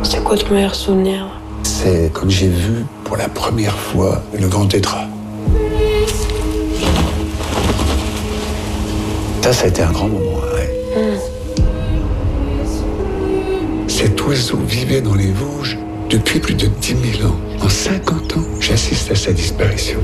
C'est quoi ton meilleur souvenir? C'est quand j'ai vu pour la première fois le grand tétras. Ça a été un grand moment, ouais. Cet oiseau vivait dans les Vosges depuis plus de 10 000 ans. En 50 ans, j'assiste à sa disparition.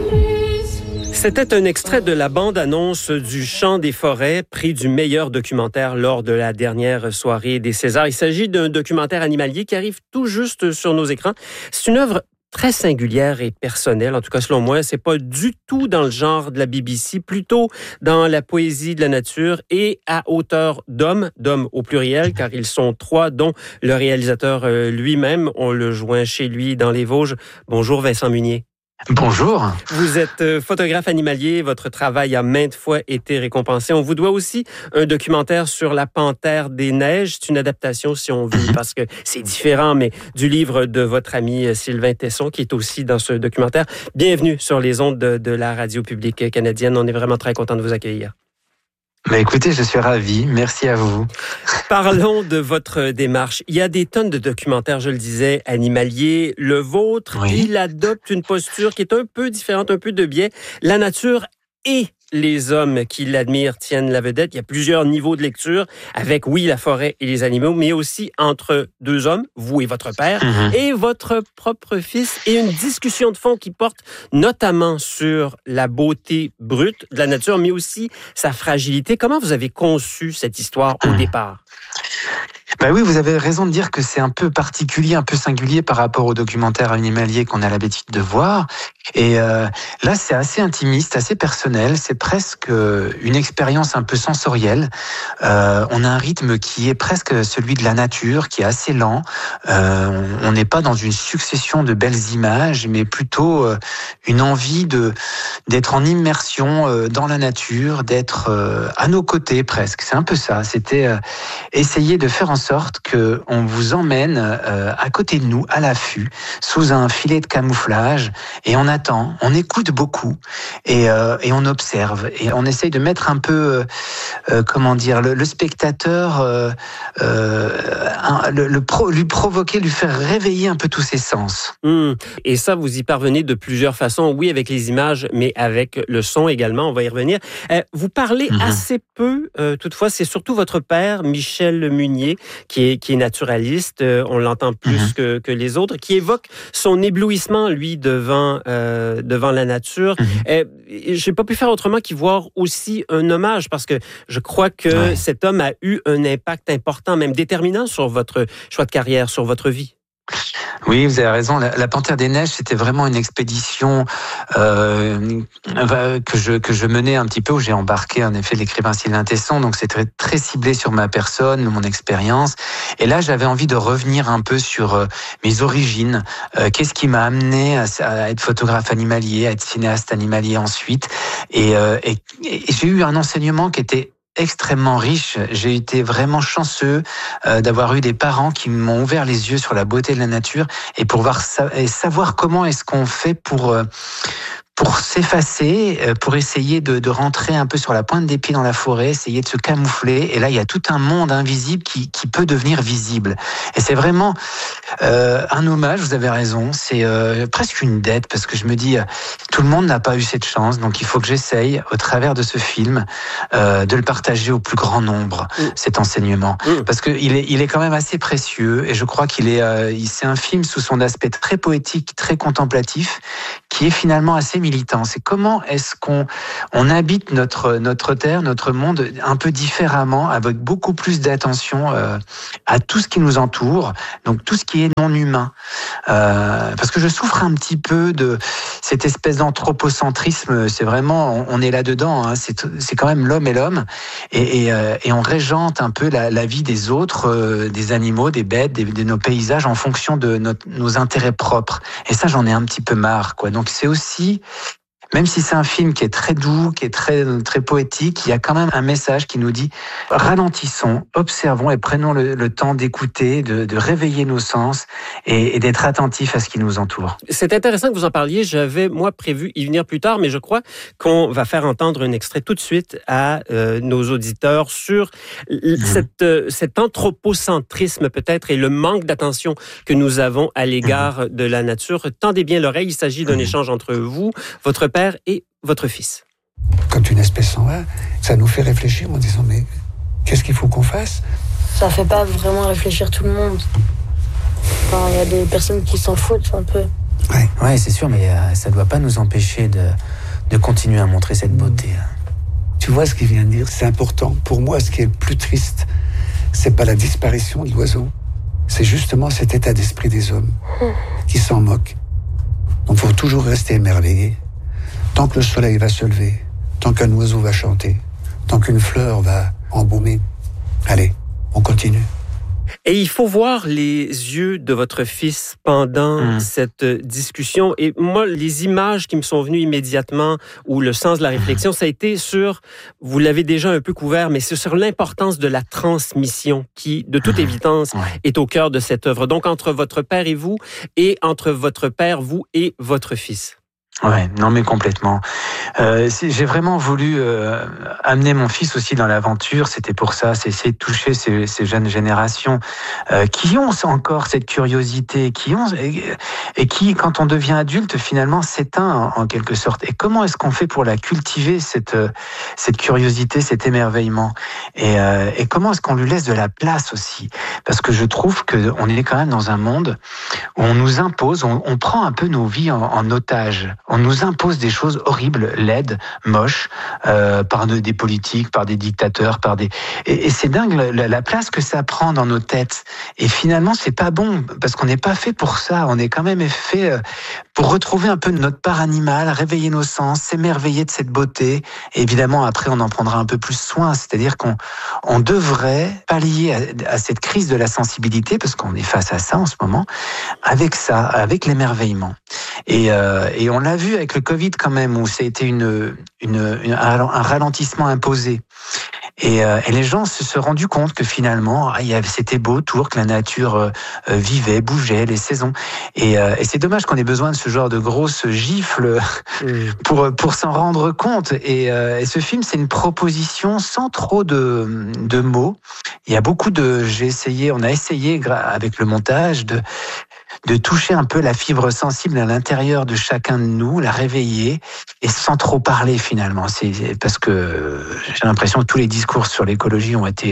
C'était un extrait de la bande-annonce du Chant des forêts, prix du meilleur documentaire lors de la dernière soirée des Césars. Il s'agit d'un documentaire animalier qui arrive tout juste sur nos écrans. C'est une œuvre très singulière et personnelle, en tout cas selon moi. C'est pas du tout dans le genre de la BBC, plutôt dans la poésie de la nature et à hauteur d'hommes au pluriel, car ils sont 3, dont le réalisateur lui-même. On le joint chez lui dans les Vosges. Bonjour Vincent Munier. Bonjour. Vous êtes photographe animalier. Votre travail a maintes fois été récompensé. On vous doit aussi un documentaire sur la panthère des neiges. C'est une adaptation, si on veut, parce que c'est différent, mais du livre de votre ami Sylvain Tesson, qui est aussi dans ce documentaire. Bienvenue sur les ondes de la radio publique canadienne. On est vraiment très content de vous accueillir. Écoutez, je suis ravi. Merci à vous. Parlons de votre démarche. Il y a des tonnes de documentaires, je le disais, animaliers. Le vôtre, oui. Il adopte une posture qui est un peu différente, un peu de biais. La nature et les hommes qui l'admirent tiennent la vedette. Il y a plusieurs niveaux de lecture avec, oui, la forêt et les animaux, mais aussi entre 2 hommes, vous et votre père, et votre propre fils, et une discussion de fond qui porte notamment sur la beauté brute de la nature, mais aussi sa fragilité. Comment vous avez conçu cette histoire au départ? Oui, vous avez raison de dire que c'est un peu particulier, un peu singulier par rapport aux documentaires animaliers qu'on a l'habitude de voir. Et là, c'est assez intimiste, assez personnel. C'est presque une expérience un peu sensorielle. On a un rythme qui est presque celui de la nature, qui est assez lent. On n'est pas dans une succession de belles images, mais plutôt une envie d'être en immersion dans la nature, d'être à nos côtés presque. C'est un peu ça. C'était essayer de faire en sorte qu'on vous emmène à côté de nous, à l'affût, sous un filet de camouflage, et on attend, on écoute beaucoup, et on observe, et on essaye de mettre un peu, le spectateur, lui provoquer, lui faire réveiller un peu tous ses sens. Et ça, vous y parvenez de plusieurs façons, oui, avec les images, mais avec le son également, on va y revenir. Vous parlez assez peu, toutefois, c'est surtout votre père, Michel Munier, qui est naturaliste, on l'entend plus que les autres, qui évoque son éblouissement, lui, devant la nature. J'ai pas pu faire autrement qu'y voir aussi un hommage, parce que je crois que cet homme a eu un impact important, même déterminant sur votre choix de carrière, sur votre vie. Oui, vous avez raison. La Panthère des Neiges, c'était vraiment une expédition que je menais un petit peu, où j'ai embarqué en effet l'écrivain Sylvain Tesson. Donc c'était très ciblé sur ma personne, mon expérience. Et là, j'avais envie de revenir un peu sur mes origines. Qu'est-ce qui m'a amené à être photographe animalier, à être cinéaste animalier ensuite. Et j'ai eu un enseignement qui était extrêmement riche. J'ai été vraiment chanceux d'avoir eu des parents qui m'ont ouvert les yeux sur la beauté de la nature et pour savoir comment est-ce qu'on fait pour s'effacer, pour essayer de rentrer un peu sur la pointe des pieds dans la forêt, essayer de se camoufler. Et là, il y a tout un monde invisible qui peut devenir visible. Et c'est vraiment un hommage, vous avez raison. C'est presque une dette, parce que je me dis, tout le monde n'a pas eu cette chance, donc il faut que j'essaye, au travers de ce film, de le partager au plus grand nombre, cet enseignement. Parce qu'il est quand même assez précieux, et je crois c'est un film sous son aspect très poétique, très contemplatif, qui est finalement assez militant. C'est comment est-ce qu'on habite notre terre, notre monde un peu différemment, avec beaucoup plus d'attention à tout ce qui nous entoure, donc tout ce qui est non humain. Parce que je souffre un petit peu de cette espèce d'anthropocentrisme. C'est vraiment, on est là-dedans, hein. C'est quand même l'homme et l'homme, et on régente un peu la vie des autres, des animaux, des bêtes, de nos paysages en fonction de nos intérêts propres. Et ça, j'en ai un petit peu marre, quoi. Donc c'est aussi même si c'est un film qui est très doux, qui est très, très poétique, il y a quand même un message qui nous dit ralentissons, observons et prenons le temps d'écouter, de réveiller nos sens et d'être attentifs à ce qui nous entoure. C'est intéressant que vous en parliez. J'avais, moi, prévu y venir plus tard, mais je crois qu'on va faire entendre un extrait tout de suite à nos auditeurs sur cet anthropocentrisme peut-être et le manque d'attention que nous avons à l'égard de la nature. Tendez bien l'oreille, il s'agit d'un échange entre vous, votre père et votre fils. Quand une espèce s'en va, ça nous fait réfléchir en disant mais qu'est-ce qu'il faut qu'on fasse ? Ça fait pas vraiment réfléchir tout le monde. Enfin, il y a des personnes qui s'en foutent un peu. Ouais, c'est sûr, mais ça doit pas nous empêcher de continuer à montrer cette beauté. Tu vois ce qu'il vient de dire, c'est important. Pour moi, ce qui est le plus triste, c'est pas la disparition de l'oiseau, c'est justement cet état d'esprit des hommes qui s'en moquent. Donc il faut toujours rester émerveillé. Tant que le soleil va se lever, tant qu'un oiseau va chanter, tant qu'une fleur va embaumer. Allez, on continue. Et il faut voir les yeux de votre fils pendant cette discussion. Et moi, les images qui me sont venues immédiatement, ou le sens de la réflexion, ça a été sur, vous l'avez déjà un peu couvert, mais c'est sur l'importance de la transmission qui, de toute évidence, est au cœur de cette œuvre. Donc, entre votre père et vous, et entre votre père, vous et votre fils. Ouais, non mais complètement. J'ai vraiment voulu amener mon fils aussi dans l'aventure. C'était pour ça, c'est essayer de toucher ces jeunes générations qui ont encore cette curiosité, et qui, quand on devient adulte, finalement s'éteint en quelque sorte. Et comment est-ce qu'on fait pour la cultiver cette curiosité, cet émerveillement, et comment est-ce qu'on lui laisse de la place aussi? Parce que je trouve que on est quand même dans un monde où on nous impose, on prend un peu nos vies en otage. On nous impose des choses horribles, laides, moches, par des politiques, par des dictateurs, et c'est dingue la place que ça prend dans nos têtes. Et finalement, c'est pas bon parce qu'on n'est pas fait pour ça. On est quand même fait pour retrouver un peu notre part animale, réveiller nos sens, s'émerveiller de cette beauté. Et évidemment, après, on en prendra un peu plus soin. C'est-à-dire qu'on devrait pallier à cette crise de la sensibilité, parce qu'on est face à ça en ce moment, avec ça, avec l'émerveillement. Et on l'a vu avec le Covid quand même, où ça a été un ralentissement imposé. Et les gens se sont rendus compte que finalement, c'était beau autour, que la nature vivait, bougeait, les saisons. Et c'est dommage qu'on ait besoin de ce genre de grosses gifles pour s'en rendre compte. Et ce film, c'est une proposition sans trop de mots. Il y a beaucoup on a essayé avec le montage de toucher un peu la fibre sensible à l'intérieur de chacun de nous, la réveiller, et sans trop parler finalement. C'est parce que j'ai l'impression que tous les discours sur l'écologie ont été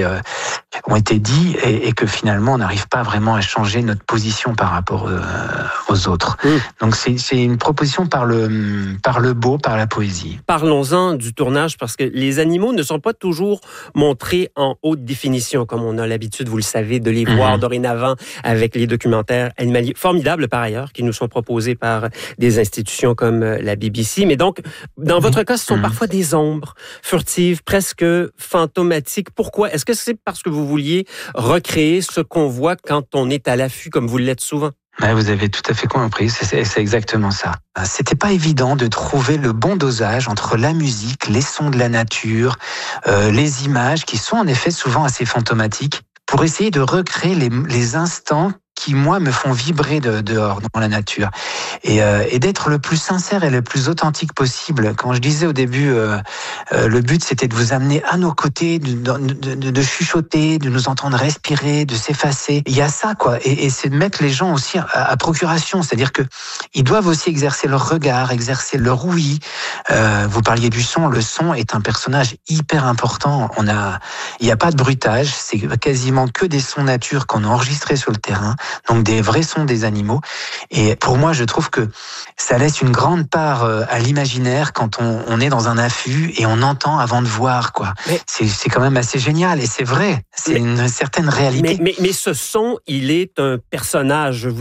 dits, et que finalement on n'arrive pas vraiment à changer notre position par rapport aux autres. Donc c'est une proposition par le beau, par la poésie. Parlons-en du tournage, parce que les animaux ne sont pas toujours montrés en haute définition, comme on a l'habitude, vous le savez, de les voir dorénavant avec les documentaires animaliers, formidables par ailleurs, qui nous sont proposés par des institutions comme la BBC. Mais donc, dans votre cas, ce sont parfois des ombres furtives, presque fantomatiques. Pourquoi? Est-ce que c'est parce que vous vouliez recréer ce qu'on voit quand on est à l'affût, comme vous l'êtes souvent? Ouais, vous avez tout à fait compris, c'est exactement ça. C'était pas évident de trouver le bon dosage entre la musique, les sons de la nature, les images qui sont en effet souvent assez fantomatiques, pour essayer de recréer les instants qui, moi, me font vibrer dehors, dans la nature. Et d'être le plus sincère et le plus authentique possible. Quand je disais au début, le but, c'était de vous amener à nos côtés, de chuchoter, de nous entendre respirer, de s'effacer. Il y a ça, quoi. Et c'est de mettre les gens aussi à procuration. C'est-à-dire que ils doivent aussi exercer leur regard, exercer leur ouïe. Vous parliez du son. Le son est un personnage hyper important. Il n'y a pas de bruitage. C'est quasiment que des sons nature qu'on a enregistrés sur le terrain. Donc des vrais sons des animaux. Et pour moi, je trouve que ça laisse une grande part à l'imaginaire quand on est dans un affût et on entend avant de voir, quoi. C'est quand même assez génial, et c'est vrai. C'est une certaine réalité. Mais ce son, il est un personnage.